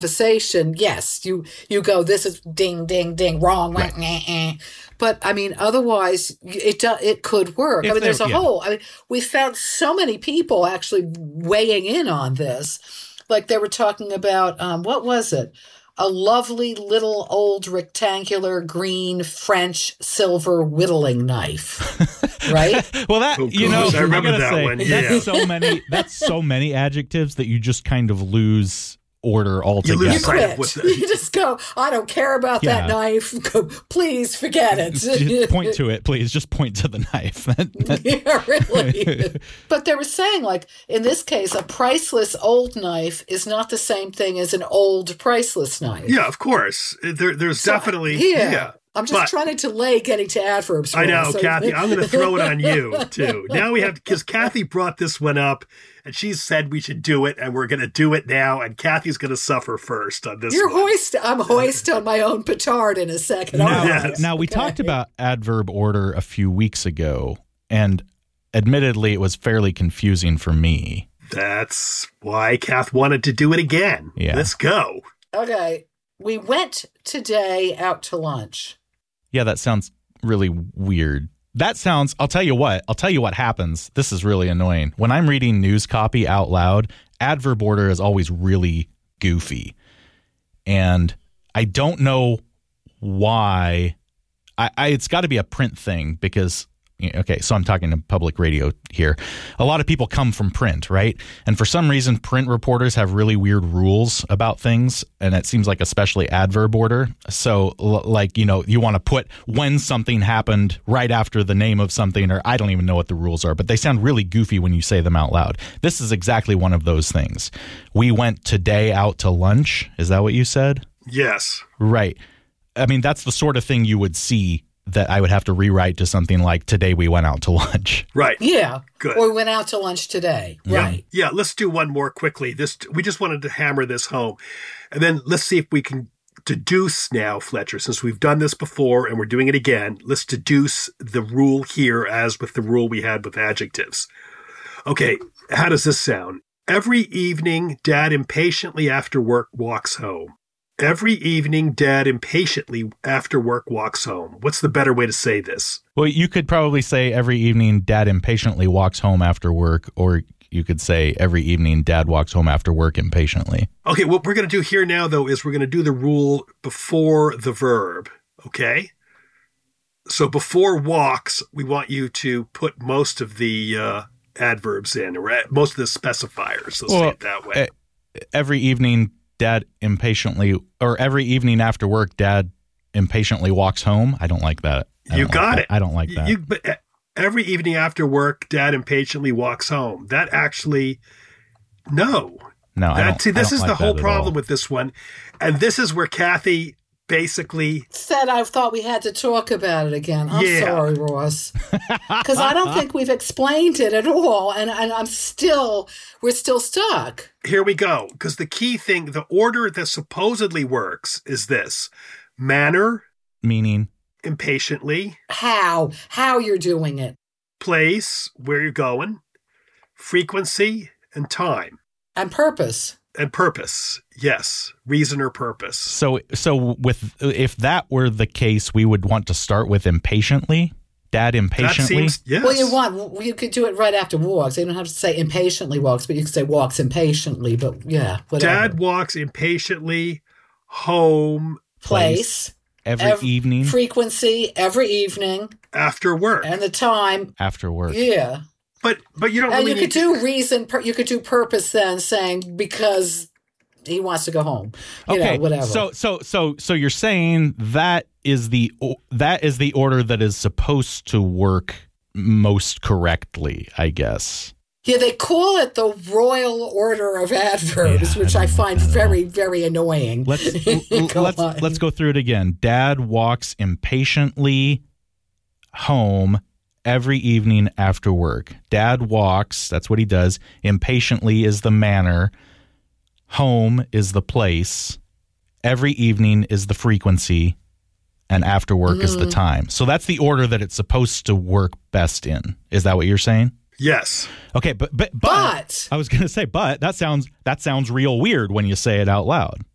conversation, yes, you go, this is ding, ding, ding, wrong, right. But I mean, otherwise, it could work. I mean, there's a whole. I mean, we found so many people actually weighing in on this. Like they were talking about what was it? A lovely little old rectangular green French silver whittling knife, right? Well, that I remember that one. Yeah. That's so many adjectives that you just kind of lose order altogether. You quit. You just go, I don't care about that knife. Go, please forget it. Just point to it, please. Just point to the knife. Yeah, really. But they were saying, like, in this case, a priceless old knife is not the same thing as an old priceless knife. Yeah, of course. There's definitely... Yeah. I'm just trying to delay getting to adverbs. I know, Kathy. I'm going to throw it on you, too. Now we have, because Kathy brought this one up, and she said we should do it, and we're going to do it now, and Kathy's going to suffer first on this one. I'm hoist on my own petard in a second. Now, we talked about adverb order a few weeks ago, and admittedly, it was fairly confusing for me. That's why Kath wanted to do it again. Yeah. Let's go. Okay. We went today out to lunch. Yeah, that sounds really weird. I'll tell you what happens. This is really annoying. When I'm reading news copy out loud, adverb order is always really goofy. And I don't know why. It's got to be a print thing because, okay, so I'm talking to public radio here. A lot of people come from print, right? And for some reason, print reporters have really weird rules about things, and it seems like especially adverb order. So, like, you want to put when something happened right after the name of something, or I don't even know what the rules are, but they sound really goofy when you say them out loud. This is exactly one of those things. We went today out to lunch. Is that what you said? Yes. Right. I mean, that's the sort of thing you would see that I would have to rewrite to something like, today we went out to lunch. Right. Yeah. Good. Or we went out to lunch today. Yeah. Right. Yeah, let's do one more quickly. We just wanted to hammer this home. And then let's see if we can deduce now, Fletcher, since we've done this before and we're doing it again, let's deduce the rule here as with the rule we had with adjectives. Okay, how does this sound? Every evening, Dad impatiently after work walks home. Every evening, Dad impatiently after work walks home. What's the better way to say this? Well, you could probably say every evening, Dad impatiently walks home after work, or you could say every evening, Dad walks home after work impatiently. Okay, what we're going to do here now, though, is we're going to do the rule before the verb, okay? So before walks, we want you to put most of the adverbs in, or most of the specifiers. Let's say it that way. Every evening, Dad impatiently, or every evening after work, Dad impatiently walks home. I don't like that. You got it. I don't like that. But every evening after work, Dad impatiently walks home. That actually, no. This is the whole problem with this one. And this is where Kathy basically said, I thought we had to talk about it again. I'm sorry, Ross. Because I don't think we've explained it at all. And we're still stuck. Here we go. Because the key thing, the order that supposedly works is this. Manner. Meaning. Impatiently. How you're doing it. Place, where you're going. Frequency and time. And purpose. And purpose, yes. Reason or purpose. So if that were the case, we would want to start with impatiently. Dad impatiently. That seems, yes. Well, you could do it right after walks. You don't have to say impatiently walks, but you could say walks impatiently. But yeah, whatever. Dad walks impatiently home. Place. Every evening. Frequency, every evening. After work. And the time. After work. Yeah. But you don't. And really you could do reason. You could do purpose then, saying because he wants to go home. Okay. Whatever. So you're saying that is the order that is supposed to work most correctly, I guess. Yeah, they call it the royal order of adverbs, which I find very, very annoying. Let's go through it again. Dad walks impatiently home every evening after work. Dad walks, that's what he does. Impatiently is the manner. Home is the place. Every evening is the frequency. And after work is the time. So that's the order that it's supposed to work best in. Is that what you're saying? Yes. Okay, but I was going to say, but that sounds real weird when you say it out loud.